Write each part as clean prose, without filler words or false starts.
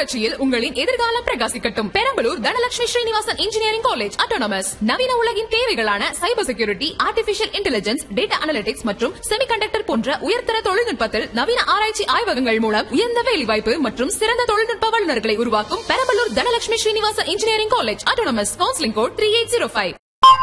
புரட்சியில் உங்களின் எதிர்காலம் பிரகாசிக்கட்டும். Perambalur Dhanalakshmi Srinivasan engineering college autonomous நவீன உலகின் தேவைகளான cyber security, artificial intelligence, data analytics மற்றும் செமிகண்டக்டர் போன்ற உயர்தர தொழில்நுட்பத்தில் நவீன ஆராய்ச்சி ஆய்வகங்கள் மூலம் உயர்ந்த வேலைவாய்ப்பு மற்றும் சிறந்த தொழில்நுட்ப வல்லுநர்களை உருவாக்கும் Perambalur Dhanalakshmi Srinivasan engineering college autonomous. Counselling code 3805.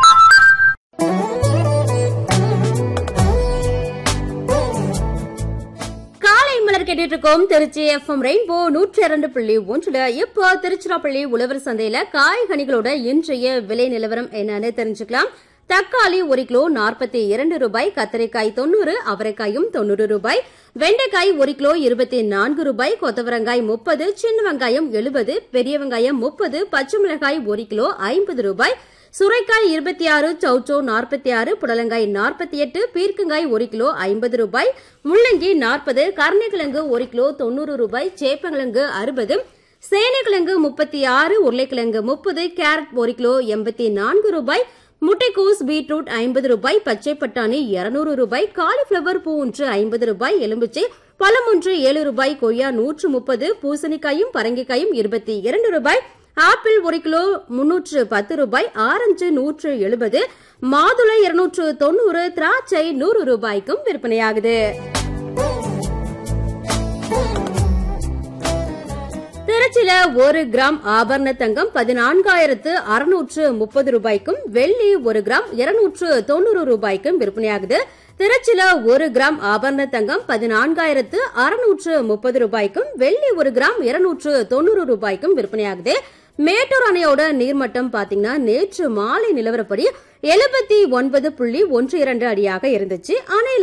கேட்டுட்டு இருக்கோம் திருச்சி எஃப்எம் ரெயின்போ 102.1. இப்போ திருச்சிராப்பள்ளி உழவர் சந்தையில காய்கனிகளோட இன்றைய விலை நிலவரம் என்னன்னு தெரிஞ்சுக்கலாம். தக்காளி 1 கிலோ 42 ரூபாய், கத்தரிக்காய் 90, அவரைக்காயும் 90 ரூபாய், வெண்டைக்காய் 1 கிலோ 24 ரூபாய், கொத்தவரங்காய் 30, சின்ன வெங்காயம் 70, பெரிய வெங்காயம் 30, பச்சை மிளகாய் 1 கிலோ 50 ரூபாய், சுரைக்காய் 26, சௌச்சோ 46, புடலங்காய் 48, பீர்க்கங்காய் 1 கிலோ 50 ரூபாய், முள்ளங்கி 40, கருணைக்கிழங்கு 1 கிலோ 90 ரூபாய், சேப்பங்கிழங்கு 60, சேனைக்கிழங்கு 36, உருளைக்கிழங்கு 30, கேரட் 1 கிலோ 84 ரூபாய், முட்டைக்கோஸ் பீட்ரூட் 50 ரூபாய், பச்சை பட்டாணி 200 ரூபாய், காலிஃபிளவர் பூ ஒன்று 50 ரூபாய், எலும்பிச்சை பழம் ஒன்று 7 ரூபாய், கொய்யா 130, பூசணிக்காயும் பரங்கிக்காயும் 22 ரூபாய், ஆப்பிள் 1 கிலோ 310 ரூபாய், ஆரஞ்சு 170, மாதுளை 290, திராட்சை 100 ரூபாய்க்கும் விற்பனையாகுது. திருச்சியில 1 கிராம் ஆபரண தங்கம் 14,630 ரூபாய்க்கும், வெள்ளி 1 கிராம் 290 ரூபாய்க்கும் விற்பனையாகுது. திருச்சியில 1 கிராம் ஆபரண தங்கம் 14,630 ரூபாய்க்கும், வெள்ளி 1 கிராம் 290 ரூபாய்க்கும் விற்பனையாகுது. மேட்டூர் அணையோட நீர்மட்டம் பாத்தீங்கன்னா நேற்று மாலை நிலவரப்படி 79.12 அடியாக இருந்துச்சு. அணையில